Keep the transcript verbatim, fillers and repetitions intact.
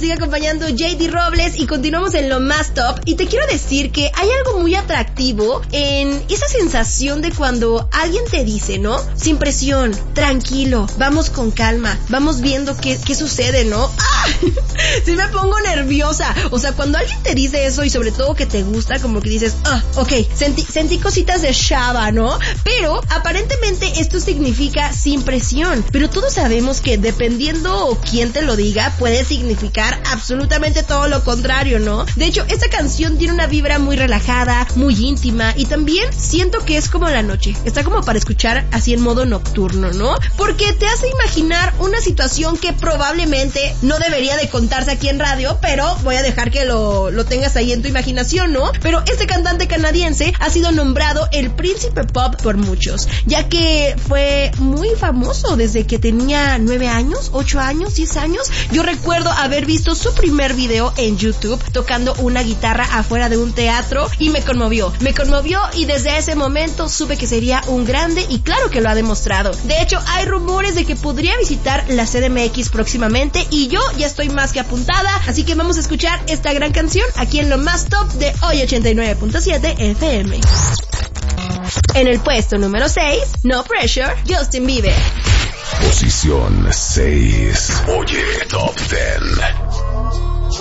sigue acompañando J D Robles y continuamos en lo más top. Y te quiero decir que hay algo muy atractivo en esa sensación de cuando alguien te dice, ¿no? Sin presión, tranquilo, vamos con calma, vamos viendo qué, qué sucede, ¿no? ¡Ah! Sí me pongo nerviosa. O sea, cuando alguien te dice eso y sobre todo que te gusta, como que dices, ah, ok, sentí, sentí cositas de Shaba, ¿no? Pero aparentemente esto significa sin presión. Pero todos sabemos que dependiendo quién te lo diga, puede significar absolutamente todo lo contrario, ¿no? De hecho, esta canción tiene una vibra muy relajada, muy íntima y también siento que es como la noche. Está como para escuchar así en modo nocturno, ¿no? Porque te hace imaginar una situación que probablemente no debería de contarse aquí en radio, pero voy a dejar que lo, lo tengas ahí en tu imaginación, ¿no? Pero este cantante canadiense ha sido nombrado el príncipe pop por muchos, ya que fue muy famoso desde que tenía nueve años, ocho años, diez años. Yo recuerdo haber visto su primer video en YouTube tocando una guitarra afuera de un teatro y me conmovió, me conmovió y desde ese momento supe que sería un grande y claro que lo ha demostrado. De hecho, hay rumores de que podría visitar la C D M X próximamente y yo ya estoy más que apuntada, así que vamos a escuchar esta gran canción aquí en lo más top de Hoy ochenta y nueve punto siete F M. En el puesto número seis, No Pressure, Justin Bieber. Posición seis. Oye, Top diez.